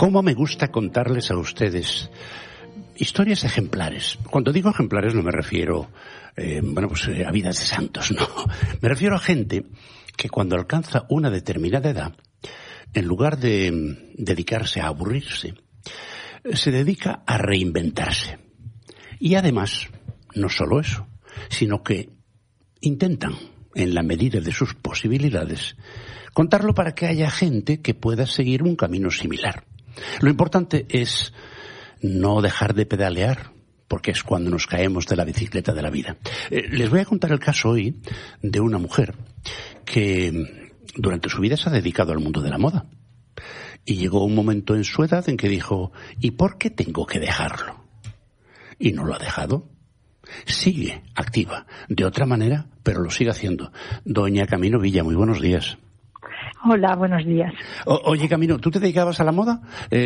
¿Cómo me gusta contarles a ustedes historias ejemplares? Cuando digo ejemplares no me refiero a vidas de santos, no. Me refiero a gente que cuando alcanza una determinada edad, en lugar de dedicarse a aburrirse, se dedica a reinventarse. Y además, no solo eso, sino que intentan, en la medida de sus posibilidades, contarlo para que haya gente que pueda seguir un camino similar. Lo importante es no dejar de pedalear, porque es cuando nos caemos de la bicicleta de la vida. Les voy a contar el caso hoy de una mujer que durante su vida se ha dedicado al mundo de la moda. Y llegó un momento en su edad en que dijo, ¿y por qué tengo que dejarlo? Y no lo ha dejado. Sigue activa, de otra manera, pero lo sigue haciendo. Doña Camino Villa, muy buenos días. Hola, buenos días. Oye, Camino, ¿tú te dedicabas a la moda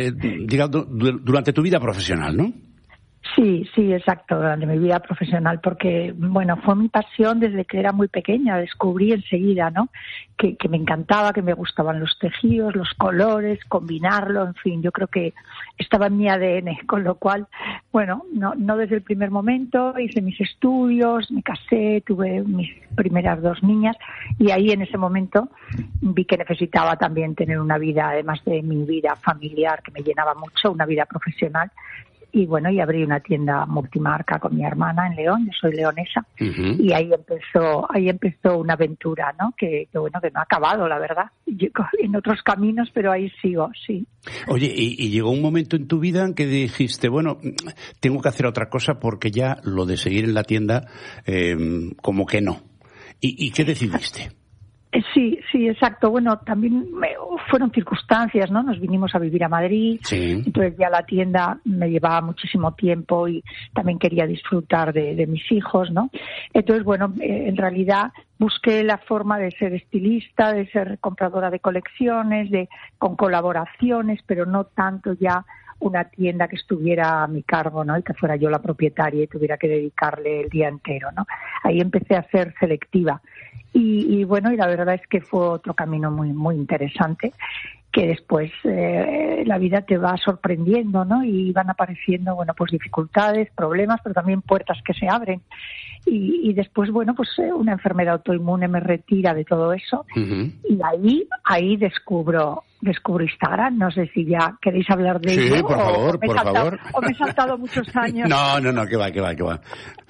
durante tu vida profesional, no? Sí, exacto, durante mi vida profesional, porque, fue mi pasión desde que era muy pequeña. Descubrí enseguida, ¿no?, que me encantaba, que me gustaban los tejidos, los colores, combinarlo, en fin, yo creo que estaba en mi ADN, con lo cual, no desde el primer momento, hice mis estudios, me casé, tuve mis primeras 2 niñas, y ahí en ese momento vi que necesitaba también tener una vida, además de mi vida familiar, que me llenaba mucho, una vida profesional. Y abrí una tienda multimarca con mi hermana en León, yo soy leonesa, y ahí empezó una aventura, ¿no? Que no ha acabado, la verdad, en otros caminos, pero ahí sigo, sí. Oye, y llegó un momento en tu vida en que dijiste, tengo que hacer otra cosa porque ya lo de seguir en la tienda, como que no. ¿Y qué decidiste? Sí, exacto. También fueron circunstancias, ¿no? Nos vinimos a vivir a Madrid, sí. Entonces ya la tienda me llevaba muchísimo tiempo y también quería disfrutar de mis hijos, ¿no? Entonces, en realidad busqué la forma de ser estilista, de ser compradora de colecciones, con colaboraciones, pero no tanto ya una tienda que estuviera a mi cargo, ¿no? Y que fuera yo la propietaria y tuviera que dedicarle el día entero, ¿no? Ahí empecé a ser selectiva. Y la verdad es que fue otro camino muy, muy interesante, que después la vida te va sorprendiendo, ¿no? Y van apareciendo, dificultades, problemas, pero también puertas que se abren. Y después, una enfermedad autoinmune me retira de todo eso. Uh-huh. Y ahí descubro Instagram. No sé si ya queréis hablar de ello. Sí, por favor. O me he saltado muchos años. No, que va.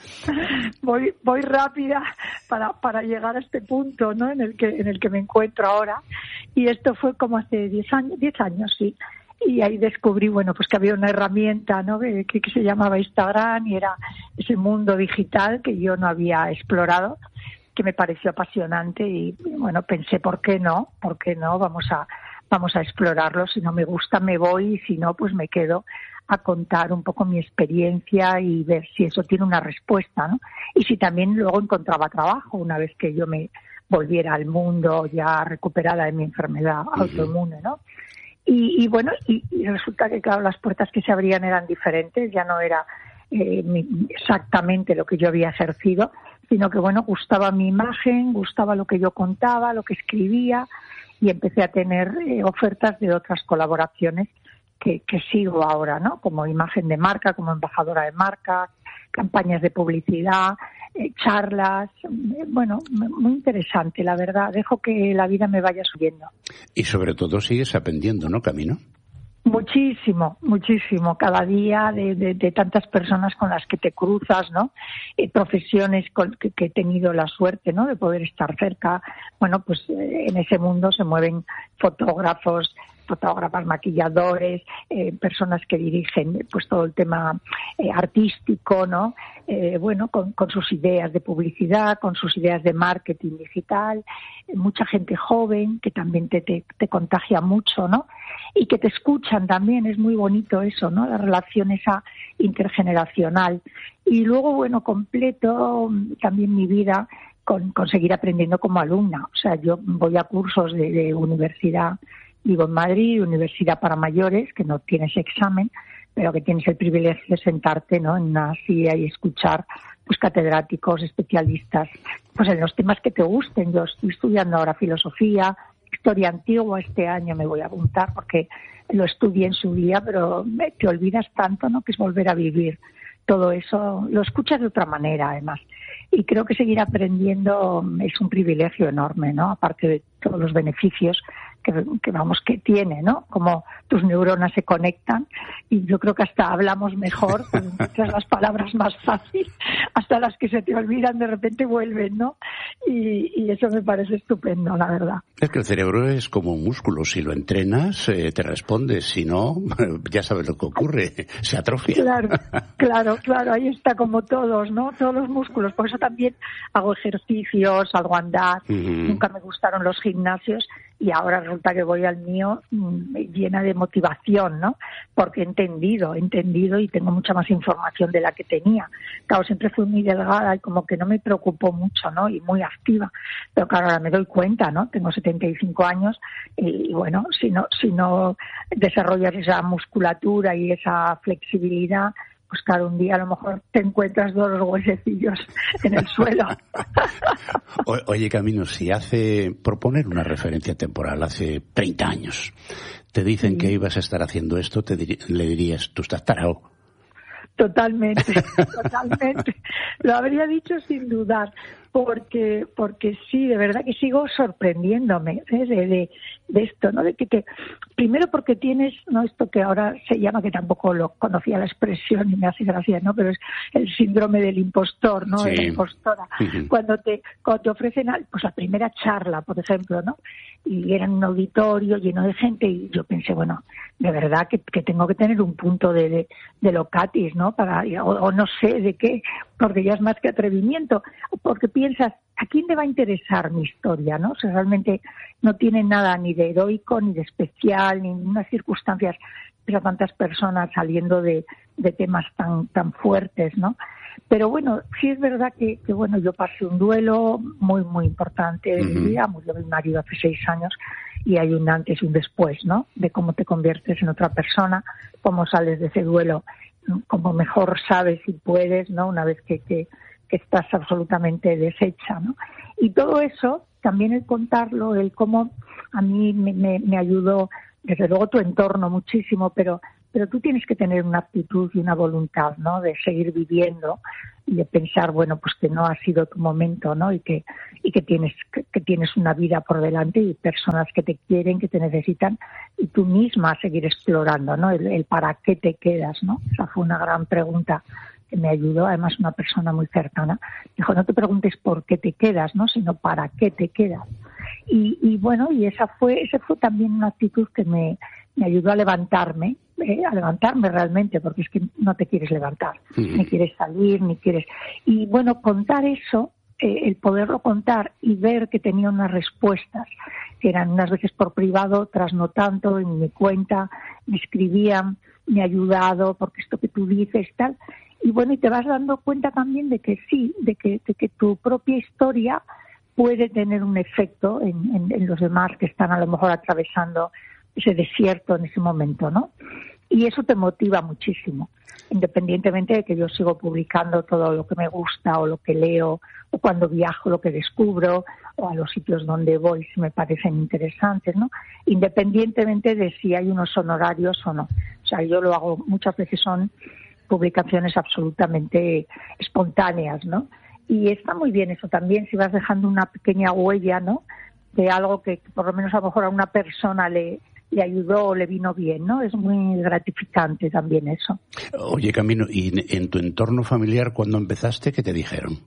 Voy rápida para llegar a este punto, ¿no? en el que me encuentro ahora. Y esto fue como hace 10 años, sí. Y ahí descubrí, que había una herramienta, ¿no?, que se llamaba Instagram, y era ese mundo digital que yo no había explorado, que me pareció apasionante y, pensé, ¿por qué no? Vamos a explorarlo. Si no me gusta, me voy, y si no, pues me quedo a contar un poco mi experiencia y ver si eso tiene una respuesta, ¿no? Y si también luego encontraba trabajo una vez que yo me volviera al mundo ya recuperada de mi enfermedad autoinmune, ¿no? Y resulta que, claro, las puertas que se abrían eran diferentes, ya no era exactamente lo que yo había ejercido, sino que, gustaba mi imagen, gustaba lo que yo contaba, lo que escribía, y empecé a tener ofertas de otras colaboraciones que sigo ahora, ¿no? Como imagen de marca, como embajadora de marca, campañas de publicidad, charlas, muy interesante, la verdad. Dejo que la vida me vaya subiendo. Y sobre todo sigues aprendiendo, ¿no, Camino? Muchísimo. Cada día de tantas personas con las que te cruzas, ¿no? Profesiones que he tenido la suerte, ¿no?, de poder estar cerca. En ese mundo se mueven fotógrafas, maquilladores, personas que dirigen todo el tema artístico, ¿no? Con sus ideas de publicidad, con sus ideas de marketing digital, mucha gente joven que también te contagia mucho, ¿no? Y que te escuchan también, es muy bonito eso, ¿no? La relación esa intergeneracional. Y luego, completo también mi vida con seguir aprendiendo como alumna. O sea, yo voy a cursos de universidad. Vivo en Madrid, universidad para mayores, que no tienes examen, pero que tienes el privilegio de sentarte, ¿no?, en una silla y escuchar catedráticos, especialistas, en los temas que te gusten. Yo estoy estudiando ahora filosofía, historia antigua. Este año me voy a apuntar porque lo estudié en su día, pero te olvidas tanto, ¿no? Que es volver a vivir todo eso. Lo escuchas de otra manera, además. Y creo que seguir aprendiendo es un privilegio enorme, ¿no? Aparte de todos los beneficios que tiene, ¿no? Como tus neuronas se conectan y yo creo que hasta hablamos mejor, encuentras las palabras más fácil, hasta las que se te olvidan de repente vuelven, ¿no? Y eso me parece estupendo, la verdad. Es que el cerebro es como un músculo, si lo entrenas te respondes, si no, ya sabes lo que ocurre, se atrofia. Claro, ahí está como todos, ¿no? Todos los músculos, por eso también hago ejercicios, salgo a andar, nunca me gustaron los gimnasios y ahora resulta que voy al mío llena de motivación, ¿no? Porque he entendido y tengo mucha más información de la que tenía. Claro, siempre fui muy delgada y como que no me preocupó mucho, ¿no? Y muy activa. Pero claro, ahora me doy cuenta, ¿no? Tengo 75 años y bueno, si no desarrollas esa musculatura y esa flexibilidad, pues claro, un día a lo mejor te encuentras 2 huesecillos en el suelo. Oye, Camino, si por poner una referencia temporal, hace 30 años, te dicen que ibas a estar haciendo esto, le dirías, tú estás tarao. Totalmente. Lo habría dicho sin dudar, porque sí, de verdad que sigo sorprendiéndome de esto, ¿no? De que primero porque tienes, no esto que ahora se llama, que tampoco lo conocía la expresión y me hace gracia, ¿no? Pero es el síndrome del impostor, ¿no? Sí. De la impostora. Cuando te ofrecen pues la primera charla, por ejemplo, ¿no? Y era en un auditorio lleno de gente y yo pensé, bueno, de verdad que tengo que tener un punto de locatis, ¿no? O no sé de qué, porque ya es más que atrevimiento, porque piensas, ¿a quién le va a interesar mi historia, no? O sea, realmente no tiene nada ni de heroico, ni de especial, ni unas circunstancias, pero tantas personas saliendo de temas tan fuertes, ¿no? Pero bueno, sí es verdad que bueno, yo pasé un duelo muy, muy importante de mi vida. Murió mi marido hace 6 años y hay un antes y un después, ¿no? De cómo te conviertes en otra persona, cómo sales de ese duelo, como mejor sabes y puedes, ¿no? Una vez que estás absolutamente deshecha, ¿no? Y todo eso, también el contarlo, el cómo a mí me ayudó, desde luego tu entorno muchísimo, pero tú tienes que tener una actitud y una voluntad, ¿no? De seguir viviendo y de pensar, bueno, pues que no ha sido tu momento, ¿no? Y que tienes una vida por delante y personas que te quieren, que te necesitan, y tú misma seguir explorando, ¿no? El para qué te quedas, ¿no? Esa fue una gran pregunta que me ayudó, además una persona muy cercana. Dijo, no te preguntes por qué te quedas, ¿no? Sino para qué te quedas. Y bueno, y esa fue también una actitud que me ayudó a levantarme realmente, porque es que no te quieres levantar, ni quieres salir, ni quieres... Y bueno, contar eso, el poderlo contar y ver que tenía unas respuestas, que eran unas veces por privado, otras no tanto, en mi cuenta, me escribían, me ha ayudado, porque esto que tú dices, tal... Y bueno, y te vas dando cuenta también de que sí, de que tu propia historia puede tener un efecto en los demás que están a lo mejor atravesando ese desierto en ese momento, ¿no? Y eso te motiva muchísimo, independientemente de que yo sigo publicando todo lo que me gusta o lo que leo, o cuando viajo lo que descubro, o a los sitios donde voy si me parecen interesantes, ¿no? Independientemente de si hay unos honorarios o no. O sea, yo lo hago, muchas veces son publicaciones absolutamente espontáneas, ¿no? Y está muy bien eso también, si vas dejando una pequeña huella, ¿no? De algo que por lo menos a lo mejor a una persona le ayudó o le vino bien, ¿no? Es muy gratificante también eso. Oye, Camino, ¿y en tu entorno familiar cuando empezaste, qué te dijeron?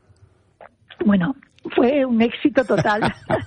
Bueno, fue un éxito total.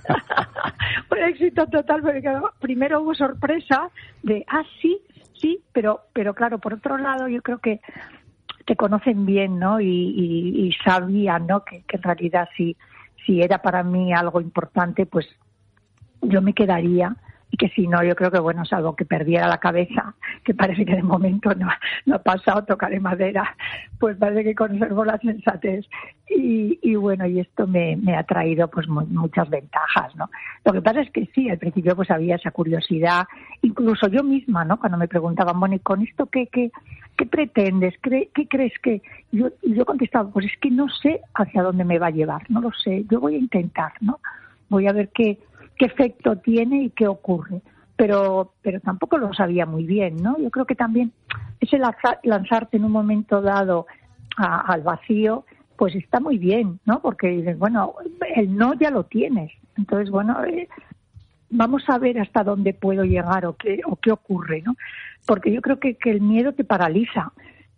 Un éxito total, porque claro, primero hubo sorpresa de, sí, pero claro, por otro lado yo creo que te conocen bien, ¿no? Y sabían, ¿no? Que en realidad si era para mí algo importante, pues yo me quedaría, y que si no, yo creo que, bueno, salvo que perdiera la cabeza, que parece que de momento no ha pasado, tocaré madera, pues parece que conservo la sensatez. Y bueno, y esto me ha traído pues muchas ventajas, ¿no? Lo que pasa es que sí, al principio pues había esa curiosidad, incluso yo misma, ¿no? Cuando me preguntaban, bueno, ¿y con esto qué pretendes? ¿Qué crees que...? Yo contestaba, pues es que no sé hacia dónde me va a llevar, no lo sé, yo voy a intentar, ¿no? Voy a ver qué qué efecto tiene y qué ocurre. Pero tampoco lo sabía muy bien, ¿no? Yo creo que también ese lanzarte en un momento dado al vacío, pues está muy bien, ¿no? Porque dices, bueno, el no ya lo tienes. Entonces, bueno, vamos a ver hasta dónde puedo llegar o qué ocurre, ¿no? Porque yo creo que el miedo te paraliza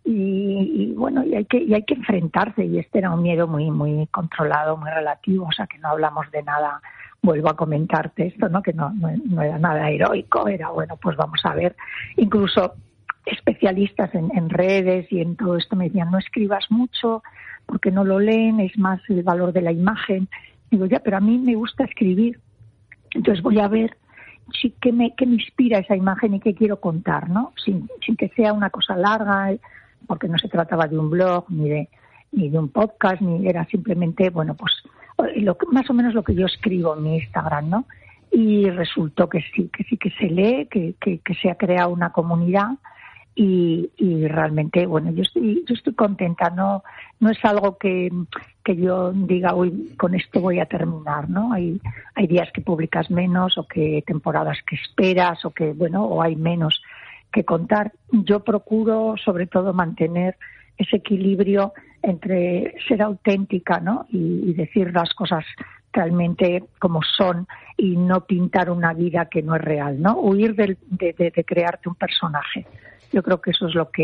y bueno, y hay que enfrentarse, y este era un miedo muy muy controlado, muy relativo, o sea, que no hablamos de nada. Vuelvo a comentarte esto, ¿no? Que no era nada heroico, era bueno, pues vamos a ver. Incluso especialistas en redes y en todo esto me decían, no escribas mucho porque no lo leen, es más el valor de la imagen. Digo, ya, pero a mí me gusta escribir, entonces voy a ver qué me inspira esa imagen y qué quiero contar, ¿no? Sin que sea una cosa larga, porque no se trataba de un blog ni de un podcast, ni era simplemente, bueno, pues más o menos lo que yo escribo en mi Instagram, ¿no? Y resultó que sí que se lee, que se ha creado una comunidad y realmente, bueno, yo estoy contenta, no es algo que yo diga, uy, con esto voy a terminar, ¿no? Hay días que publicas menos o que temporadas que esperas o que, bueno, o hay menos que contar. Yo procuro sobre todo mantener ese equilibrio entre ser auténtica, ¿no? Y decir las cosas realmente como son y no pintar una vida que no es real, ¿no? Huir de crearte un personaje. Yo creo que eso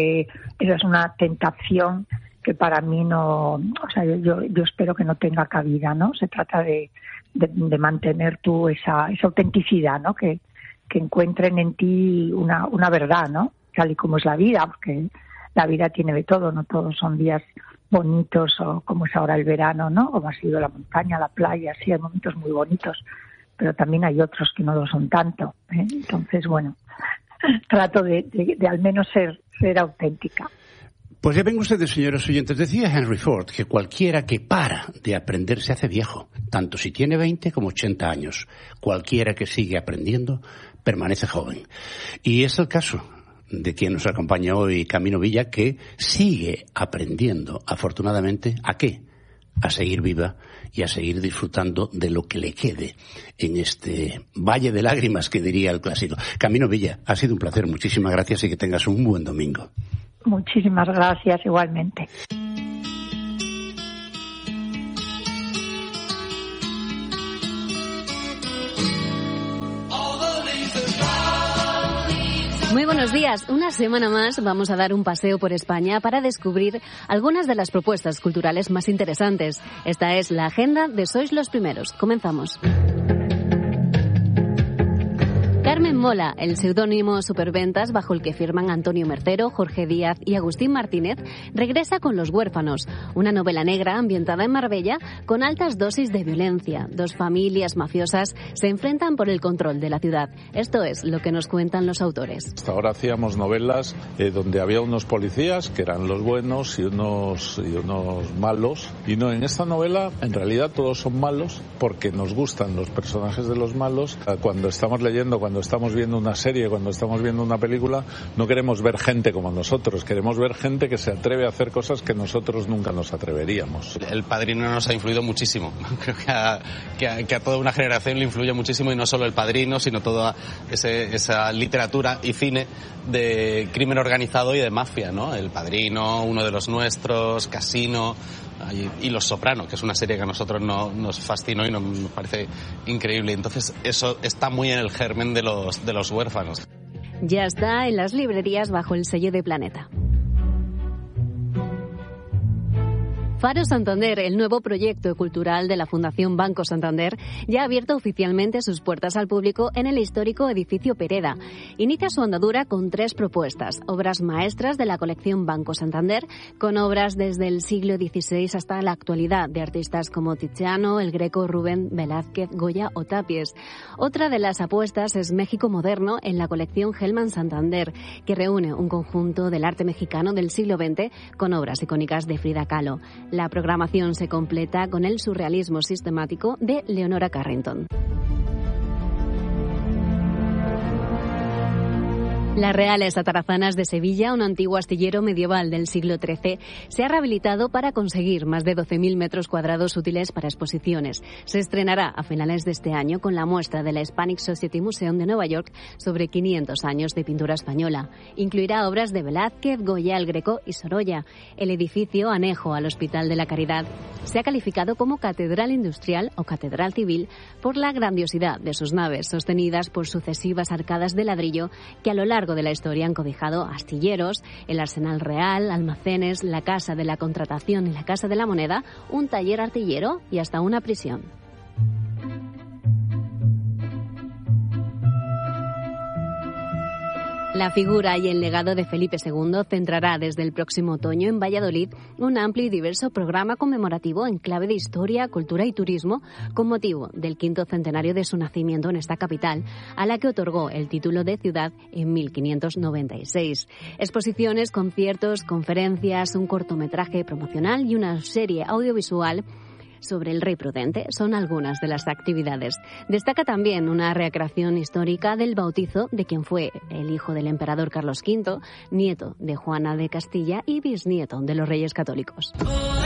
es una tentación que para mí no, o sea, yo espero que no tenga cabida, ¿no? Se trata de mantener tú esa autenticidad, ¿no? Que encuentren en ti una verdad, ¿no? Tal y como es la vida, porque la vida tiene de todo, no todos son días bonitos o como es ahora el verano, ¿no? Como ha sido la montaña, la playa, sí, hay momentos muy bonitos, pero también hay otros que no lo son tanto, ¿eh? Entonces, bueno, trato de al menos ser auténtica. Pues ya ven ustedes, señores oyentes, decía Henry Ford que cualquiera que para de aprender se hace viejo, tanto si tiene 20 como 80 años. Cualquiera que sigue aprendiendo permanece joven. Y es el caso de quien nos acompaña hoy, Camino Villa, que sigue aprendiendo, afortunadamente, ¿a qué? A seguir viva y a seguir disfrutando de lo que le quede en este valle de lágrimas que diría el clásico. Camino Villa, ha sido un placer, muchísimas gracias y que tengas un buen domingo. Muchísimas gracias, igualmente. Muy buenos días. Una semana más vamos a dar un paseo por España para descubrir algunas de las propuestas culturales más interesantes. Esta es la agenda de Sois los Primeros. Comenzamos. Carmen Mola, el seudónimo Superventas bajo el que firman Antonio Mercero, Jorge Díaz y Agustín Martínez, regresa con Los Huérfanos, una novela negra ambientada en Marbella con altas dosis de violencia. Dos familias mafiosas se enfrentan por el control de la ciudad. Esto es lo que nos cuentan los autores. Hasta ahora hacíamos novelas donde había unos policías que eran los buenos y unos malos. Y no, en esta novela en realidad todos son malos porque nos gustan los personajes de los malos. Cuando estamos leyendo, cuando estamos viendo una serie, cuando estamos viendo una película, no queremos ver gente como nosotros, queremos ver gente que se atreve a hacer cosas que nosotros nunca nos atreveríamos. El Padrino nos ha influido muchísimo. Creo que a toda una generación le influye muchísimo, y no solo El Padrino, sino toda esa literatura y cine de crimen organizado y de mafia, ¿no? El Padrino, Uno de los Nuestros, Casino y Los Soprano, que es una serie que a nosotros nos fascinó y nos parece increíble. Entonces eso está muy en el germen de los Huérfanos. Ya está en las librerías bajo el sello de Planeta. Faro Santander, el nuevo proyecto cultural de la Fundación Banco Santander, ya ha abierto oficialmente sus puertas al público en el histórico edificio Pereda. Inicia su andadura con 3 propuestas: obras maestras de la colección Banco Santander, con obras desde el siglo XVI hasta la actualidad, de artistas como Tiziano, El Greco, Rubén, Velázquez, Goya o Tapies. Otra de las apuestas es México Moderno, en la colección Hellman Santander, que reúne un conjunto del arte mexicano del siglo XX con obras icónicas de Frida Kahlo. La programación se completa con el surrealismo sistemático de Leonora Carrington. Las Reales Atarazanas de Sevilla, un antiguo astillero medieval del siglo XIII, se ha rehabilitado para conseguir más de 12.000 metros cuadrados útiles para exposiciones. Se estrenará a finales de este año con la muestra de la Hispanic Society Museum de Nueva York sobre 500 años de pintura española. Incluirá obras de Velázquez, Goya, el Greco y Sorolla. El edificio, anejo al Hospital de la Caridad, se ha calificado como catedral industrial o catedral civil por la grandiosidad de sus naves, sostenidas por sucesivas arcadas de ladrillo que a lo largo de la historia han cobijado astilleros, el Arsenal Real, almacenes, la Casa de la Contratación y la Casa de la Moneda, un taller artillero y hasta una prisión. La figura y el legado de Felipe II centrará desde el próximo otoño en Valladolid un amplio y diverso programa conmemorativo en clave de historia, cultura y turismo con motivo del 5º centenario de su nacimiento en esta capital, a la que otorgó el título de ciudad en 1596. Exposiciones, conciertos, conferencias, un cortometraje promocional y una serie audiovisual sobre el rey prudente son algunas de las actividades. Destaca también una recreación histórica del bautizo de quien fue el hijo del emperador Carlos V, nieto de Juana de Castilla y bisnieto de los Reyes Católicos.